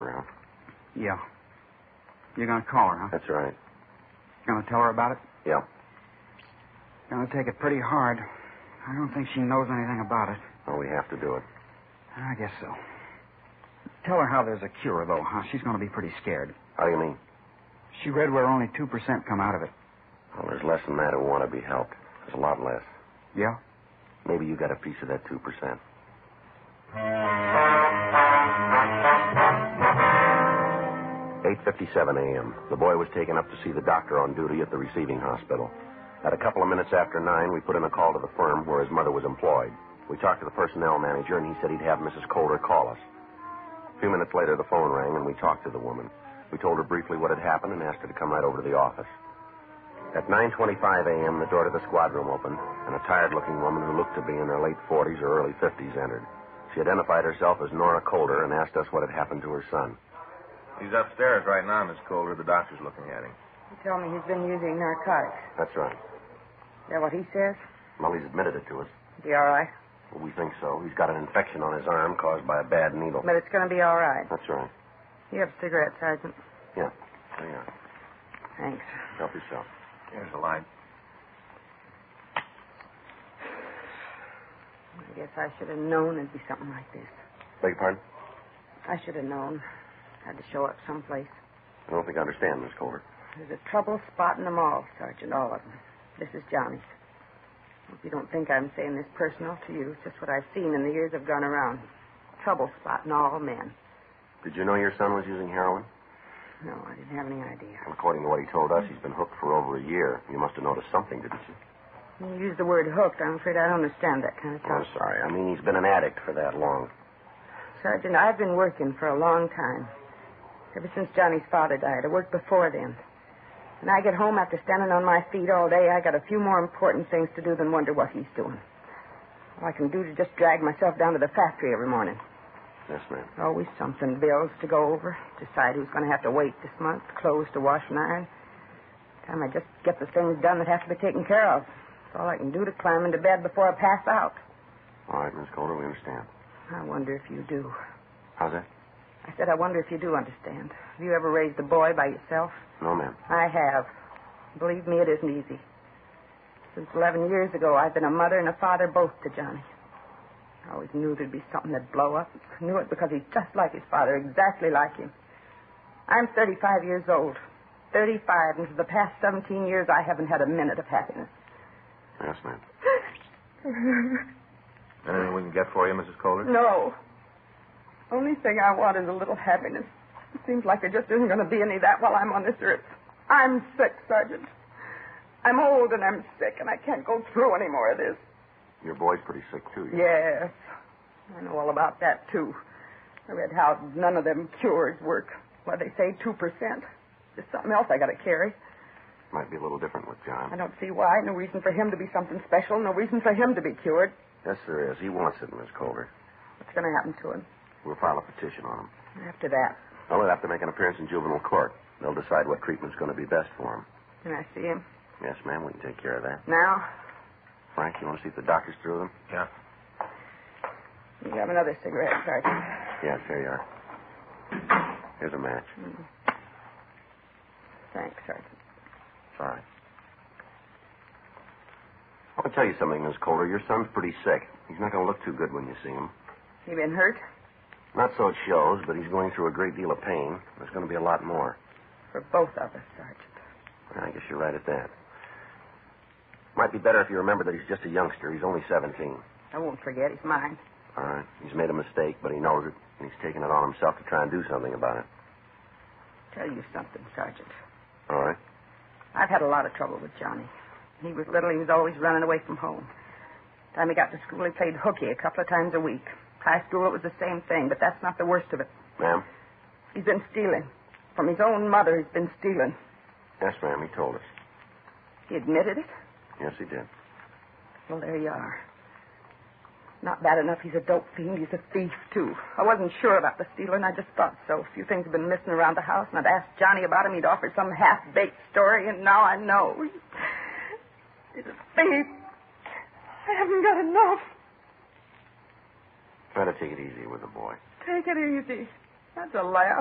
Around. Yeah. You're going to call her, huh? That's right. Going to tell her about it? Yeah. Going to take it pretty hard. I don't think she knows anything about it. Well, we have to do it. I guess so. Tell her how there's a cure, though, huh? She's going to be pretty scared. How do you mean? She read where only 2% come out of it. Well, there's less than that who want to be helped. There's a lot less. Yeah? Maybe you got a piece of that 2%. 8:57 a.m. The boy was taken up to see the doctor on duty at the receiving hospital. At a couple of minutes after 9, we put in a call to the firm where his mother was employed. We talked to the personnel manager, and he said he'd have Mrs. Calder call us. A few minutes later, the phone rang, and we talked to the woman. We told her briefly what had happened and asked her to come right over to the office. At 9:25 a.m., the door to the squad room opened, and a tired-looking woman who looked to be in her late 40s or early 50s entered. She identified herself as Nora Calder and asked us what had happened to her son. He's upstairs right now, Miss Calder. The doctor's looking at him. He told me he's been using narcotics. That's right. Is that what he says? Well, he's admitted it to us. Is he all right? Well, we think so. He's got an infection on his arm caused by a bad needle. But it's going to be all right. That's right. You have a cigarette, Sergeant? Yeah. There you are. Thanks. Help yourself. Here's the light. I guess I should have known it'd be something like this. Beg your pardon? I should have known. Had to show up someplace. I don't think I understand, Miss Calder. There's a trouble spot in them all, Sergeant, all of them. This is Johnny's. Hope you don't think I'm saying this personal to you. It's just what I've seen in the years I've gone around. Trouble spot in all men. Did you know your son was using heroin? No, I didn't have any idea. Well, according to what he told us, he's been hooked for over a year. You must have noticed something, didn't you? When you use the word hooked, I'm afraid I don't understand that kind of Oh, talk. I'm sorry. I mean, he's been an addict for that long. Sergeant, I've been working for a long time. Ever since Johnny's father died. I worked before then. When I get home after standing on my feet all day, I got a few more important things to do than wonder what he's doing. All I can do is just drag myself down to the factory every morning. Yes, ma'am. Always something, bills to go over. Decide who's going to have to wait this month, clothes to wash and iron. Time I just get the things done that have to be taken care of. It's all I can do to climb into bed before I pass out. All right, Miss Calder, we understand. I wonder if you do. How's that? I said I wonder if you do understand. Have you ever raised a boy by yourself? No, ma'am. I have. Believe me, it isn't easy. Since 11 years ago, I've been a mother and a father both to Johnny. I always knew there'd be something that'd blow up. I knew it because he's just like his father, exactly like him. I'm 35 years old. 35, and for the past 17 years, I haven't had a minute of happiness. Yes, ma'am. Anything we can get for you, Mrs. Calder? No. Only thing I want is a little happiness. It seems like there just isn't going to be any of that while I'm on this earth. I'm sick, Sergeant. I'm old and I'm sick, and I can't go through any more of this. Your boy's pretty sick, too. Yes. I know all about that, too. I read how none of them cures work. Well, they say 2%. There's something else I got to carry. Might be a little different with John. I don't see why. No reason for him to be something special. No reason for him to be cured. Yes, there is. He wants it, Miss Calder. What's going to happen to him? We'll file a petition on him. After that, Well, we'll have to make an appearance in juvenile court. They'll decide what treatment's going to be best for him. can I see him? Yes, ma'am. We can take care of that. Now? Frank, you want to see if the doctor's through them? Yeah. You have another cigarette, Sergeant. Yes, here you are. Here's a match. Thanks, Sergeant. Sorry. I want to tell you something, Miss Calder. Your son's pretty sick. He's not going to look too good when you see him. You been hurt? Not so it shows, but he's going through a great deal of pain. There's going to be a lot more. For both of us, Sergeant. I guess you're right at that. Might be better if you remember that he's just a youngster. He's only 17. I won't forget. He's mine. All right. He's made a mistake, but he knows it, and he's taken it on himself to try and do something about it. Tell you something, Sergeant. All right. I've had a lot of trouble with Johnny. When he was little, he was always running away from home. Time he got to school, he played hooky a couple of times a week. High school, it was the same thing, but that's not the worst of it. Ma'am? He's been stealing. From his own mother, he's been stealing. Yes, ma'am. He told us. He admitted it? Yes, he did. Well, there you are. Not bad enough he's a dope fiend. He's a thief, too. I wasn't sure about the stealing. I just thought so. A few things have been missing around the house, and I'd asked Johnny about him. He'd offered some half-baked story, and now I know. He's a thief. I haven't got enough. Try to take it easy with the boy. Take it easy. That's a laugh.